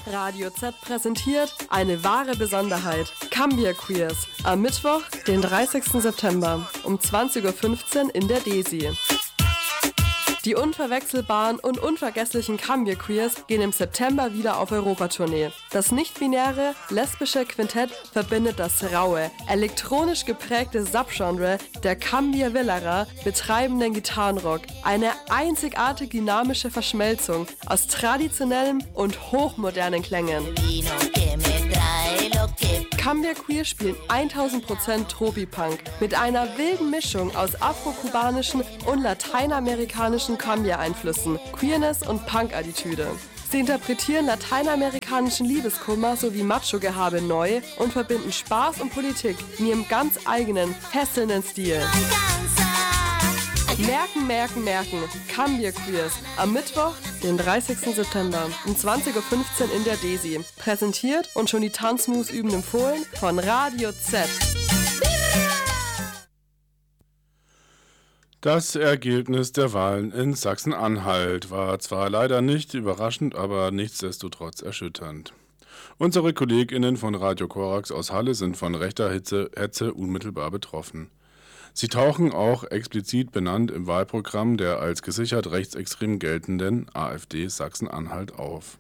Radio Z präsentiert eine wahre Besonderheit. Cambia Queers. Am Mittwoch, den 30. September um 20.15 Uhr in der DESI. Die unverwechselbaren und unvergesslichen Cambia Queers gehen im September wieder auf Europatournee. Das nicht-binäre, lesbische Quintett verbindet das raue, elektronisch geprägte Subgenre der Cambia Villera mit treibenden Gitarrenrock. Eine einzigartig dynamische Verschmelzung aus traditionellen und hochmodernen Klängen. Cambia Queer spielen 1000% Tropipunk mit einer wilden Mischung aus afro-kubanischen und lateinamerikanischen Cambia-Einflüssen, Queerness und Punk-Attitüde. Sie interpretieren lateinamerikanischen Liebeskummer sowie Macho-Gehabe neu und verbinden Spaß und Politik in ihrem ganz eigenen, fesselnden Stil. Merken. Cambia Queers. Am Mittwoch, den 30. September um 20.15 Uhr in der DESI. Präsentiert und schon die Tanzmoves üben empfohlen von Radio Z. Das Ergebnis der Wahlen in Sachsen-Anhalt war zwar leider nicht überraschend, aber nichtsdestotrotz erschütternd. Unsere KollegInnen von Radio Korax aus Halle sind von rechter Hetze unmittelbar betroffen. Sie tauchen auch explizit benannt im Wahlprogramm der als gesichert rechtsextrem geltenden AfD Sachsen-Anhalt auf.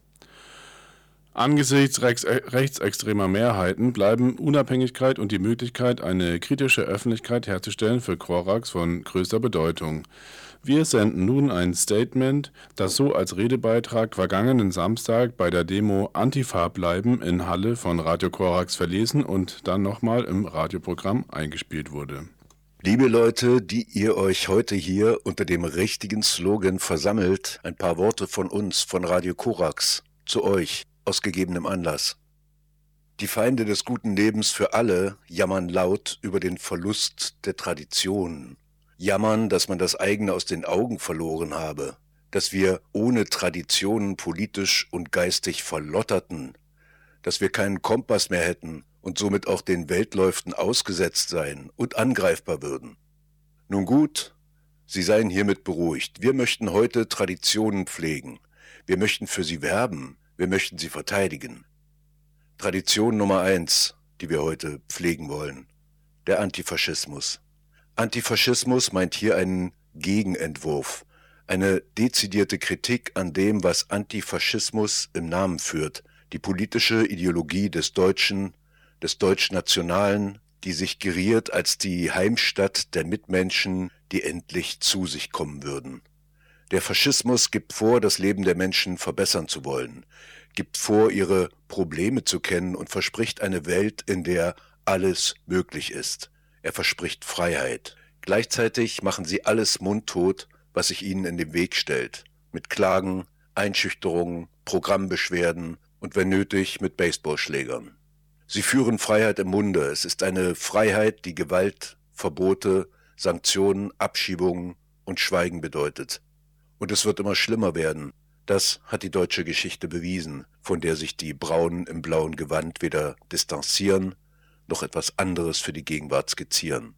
Angesichts rechtsextremer Mehrheiten bleiben Unabhängigkeit und die Möglichkeit, eine kritische Öffentlichkeit herzustellen, für Korax von größter Bedeutung. Wir senden nun ein Statement, das so als Redebeitrag vergangenen Samstag bei der Demo Antifa bleiben in Halle von Radio Korax verlesen und dann nochmal im Radioprogramm eingespielt wurde. Liebe Leute, die ihr euch heute hier unter dem richtigen Slogan versammelt, ein paar Worte von uns, von Radio Korax, zu euch, aus gegebenem Anlass. Die Feinde des guten Lebens für alle jammern laut über den Verlust der Traditionen. Jammern, dass man das eigene aus den Augen verloren habe, dass wir ohne Traditionen politisch und geistig verlotterten, dass wir keinen Kompass mehr hätten und somit auch den Weltläuften ausgesetzt seien und angreifbar würden. Nun gut, Sie seien hiermit beruhigt. Wir möchten heute Traditionen pflegen. Wir möchten für sie werben. Wir möchten sie verteidigen. Tradition Nummer 1, die wir heute pflegen wollen, der Antifaschismus. Antifaschismus meint hier einen Gegenentwurf, eine dezidierte Kritik an dem, was Antifaschismus im Namen führt, die politische Ideologie des Deutschnationalen, die sich geriert als die Heimstatt der Mitmenschen, die endlich zu sich kommen würden. Der Faschismus gibt vor, das Leben der Menschen verbessern zu wollen, gibt vor, ihre Probleme zu kennen und verspricht eine Welt, in der alles möglich ist. Er verspricht Freiheit. Gleichzeitig machen sie alles mundtot, was sich ihnen in den Weg stellt, mit Klagen, Einschüchterungen, Programmbeschwerden und wenn nötig mit Baseballschlägern. Sie führen Freiheit im Munde. Es ist eine Freiheit, die Gewalt, Verbote, Sanktionen, Abschiebungen und Schweigen bedeutet. Und es wird immer schlimmer werden. Das hat die deutsche Geschichte bewiesen, von der sich die Braunen im blauen Gewand weder distanzieren, noch etwas anderes für die Gegenwart skizzieren.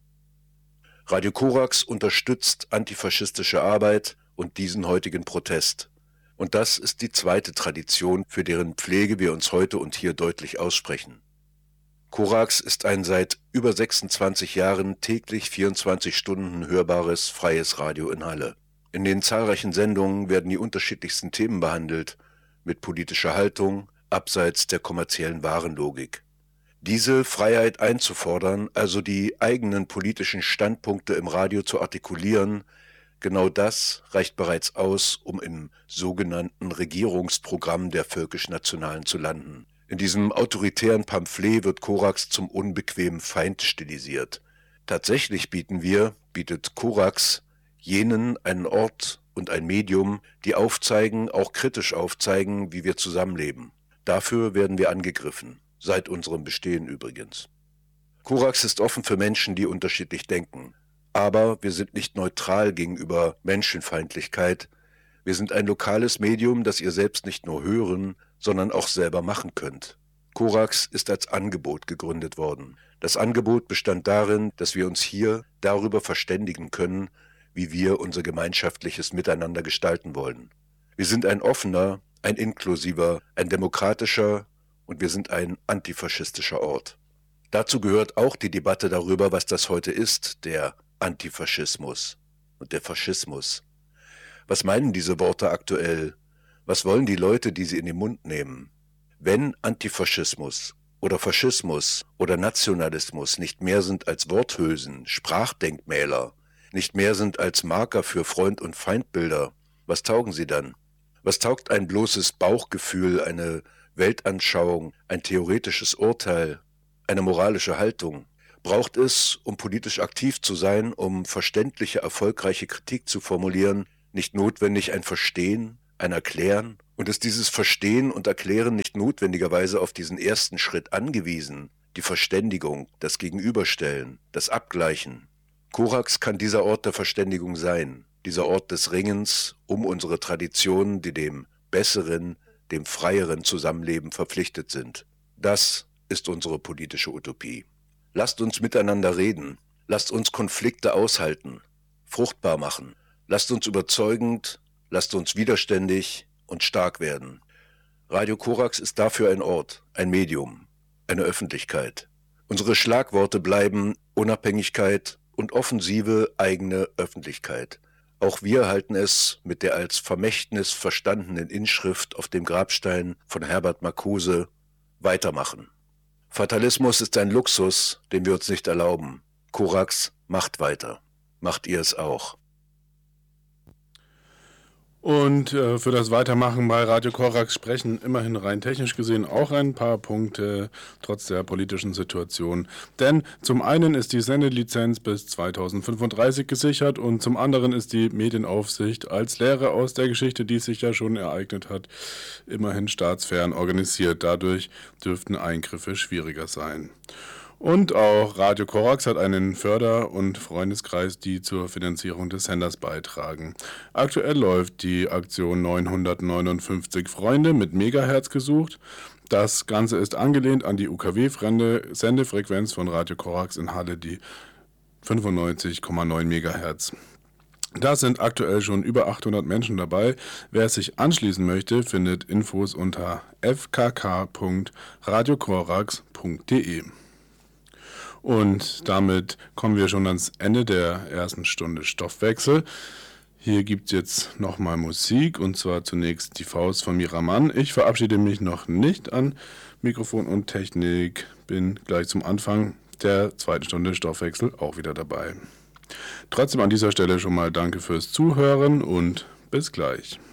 Radio Korax unterstützt antifaschistische Arbeit und diesen heutigen Protest. Und das ist die zweite Tradition, für deren Pflege wir uns heute und hier deutlich aussprechen. Korax ist ein seit über 26 Jahren täglich 24 Stunden hörbares, freies Radio in Halle. In den zahlreichen Sendungen werden die unterschiedlichsten Themen behandelt, mit politischer Haltung, abseits der kommerziellen Warenlogik. Diese Freiheit einzufordern, also die eigenen politischen Standpunkte im Radio zu artikulieren, genau das reicht bereits aus, um im sogenannten Regierungsprogramm der Völkisch-Nationalen zu landen. In diesem autoritären Pamphlet wird Korax zum unbequemen Feind stilisiert. Tatsächlich bietet Korax jenen einen Ort und ein Medium, die aufzeigen, auch kritisch aufzeigen, wie wir zusammenleben. Dafür werden wir angegriffen, seit unserem Bestehen übrigens. Korax ist offen für Menschen, die unterschiedlich denken. Aber wir sind nicht neutral gegenüber Menschenfeindlichkeit. Wir sind ein lokales Medium, das ihr selbst nicht nur hören, sondern auch selber machen könnt. Korax ist als Angebot gegründet worden. Das Angebot bestand darin, dass wir uns hier darüber verständigen können, wie wir unser gemeinschaftliches Miteinander gestalten wollen. Wir sind ein offener, ein inklusiver, ein demokratischer und wir sind ein antifaschistischer Ort. Dazu gehört auch die Debatte darüber, was das heute ist, der Antifaschismus und der Faschismus. Was meinen diese Worte aktuell? Was wollen die Leute, die sie in den Mund nehmen? Wenn Antifaschismus oder Faschismus oder Nationalismus nicht mehr sind als Worthülsen, Sprachdenkmäler, nicht mehr sind als Marker für Freund- und Feindbilder, was taugen sie dann? Was taugt ein bloßes Bauchgefühl, eine Weltanschauung, ein theoretisches Urteil, eine moralische Haltung? Braucht es, um politisch aktiv zu sein, um verständliche, erfolgreiche Kritik zu formulieren, nicht notwendig ein Verstehen, ein Erklären? Und ist dieses Verstehen und Erklären nicht notwendigerweise auf diesen ersten Schritt angewiesen, die Verständigung, das Gegenüberstellen, das Abgleichen? Korax kann dieser Ort der Verständigung sein, dieser Ort des Ringens um unsere Traditionen, die dem besseren, dem freieren Zusammenleben verpflichtet sind. Das ist unsere politische Utopie. Lasst uns miteinander reden, lasst uns Konflikte aushalten, fruchtbar machen, lasst uns überzeugend, lasst uns widerständig und stark werden. Radio Korax ist dafür ein Ort, ein Medium, eine Öffentlichkeit. Unsere Schlagworte bleiben Unabhängigkeit und offensive eigene Öffentlichkeit. Auch wir halten es mit der als Vermächtnis verstandenen Inschrift auf dem Grabstein von Herbert Marcuse: weitermachen. Fatalismus ist ein Luxus, den wir uns nicht erlauben. Korax macht weiter. Macht ihr es auch? Und für das Weitermachen bei Radio Korax sprechen immerhin rein technisch gesehen auch ein paar Punkte, trotz der politischen Situation. Denn zum einen ist die Sendelizenz bis 2035 gesichert und zum anderen ist die Medienaufsicht als Lehre aus der Geschichte, die sich ja schon ereignet hat, immerhin staatsfern organisiert. Dadurch dürften Eingriffe schwieriger sein. Und auch Radio Korax hat einen Förder- und Freundeskreis, die zur Finanzierung des Senders beitragen. Aktuell läuft die Aktion 959 Freunde mit Megahertz gesucht. Das Ganze ist angelehnt an die UKW-Sendefrequenz von Radio Korax in Halle, die 95,9 Megahertz. Da sind aktuell schon über 800 Menschen dabei. Wer sich anschließen möchte, findet Infos unter fkk.radiokorax.de. Und damit kommen wir schon ans Ende der ersten Stunde Stoffwechsel. Hier gibt es jetzt nochmal Musik, und zwar zunächst die Faust von Miramann. Ich verabschiede mich noch nicht an Mikrofon und Technik, bin gleich zum Anfang der zweiten Stunde Stoffwechsel auch wieder dabei. Trotzdem an dieser Stelle schon mal danke fürs Zuhören und bis gleich.